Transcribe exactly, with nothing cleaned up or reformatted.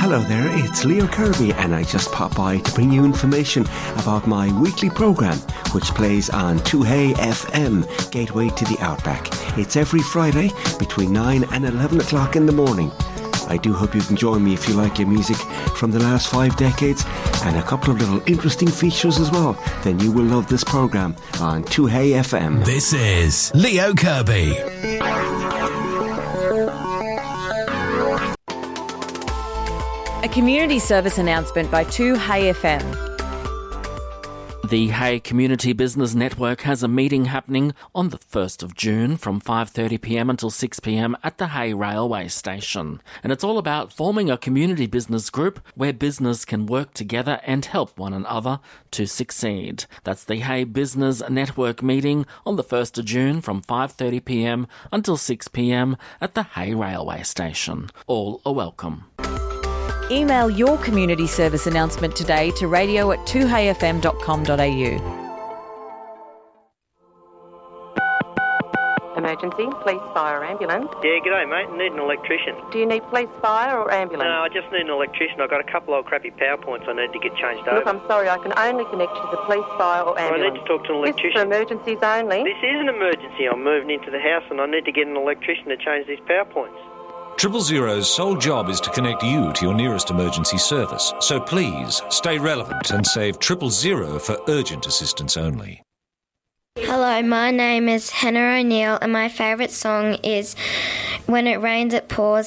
Hello there, it's Leo Kirby and I just pop by to bring you information about my weekly programme which plays on two Hey F M, Gateway to the Outback. It's every Friday between nine and eleven o'clock in the morning. I do hope you can join me if you like your music from the last five decades and a couple of little interesting features as well. Then you will love this programme on two Hey F M. This is Leo Kirby. A community service announcement by two Hey F M. The Hey Community Business Network has a meeting happening on the first of June from five thirty p m until six p m at the Hey Railway Station. And it's all about forming a community business group where business can work together and help one another to succeed. That's the Hey Business Network meeting on the first of June from five thirty p m until six p m at the Hey Railway Station. All are welcome. Email your community service announcement today to radio at two hey f m dot com dot a u. Emergency, police, fire, ambulance. Yeah, g'day mate, need an electrician. Do you need police, fire or ambulance? No, I just need an electrician. I've got a couple of crappy power points I need to get changed over. Look, I'm sorry, I can only connect you to the police, fire or ambulance. I need to talk to an This is electrician. for emergencies only. This is an emergency. I'm moving into the house and I need to get an electrician to change these power points. Triple Zero's sole job is to connect you to your nearest emergency service. So please, stay relevant and save Triple Zero for urgent assistance only. Hello, my name is Hannah O'Neill and my favourite song is When It Rains It Pours